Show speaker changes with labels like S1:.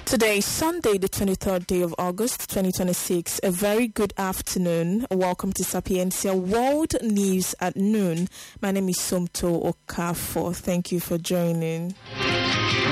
S1: Today is Sunday, the 23rd day of August, 2026. A very good afternoon. Welcome to Sapientia World News at noon. My name is Somto Okafor. Thank you for joining.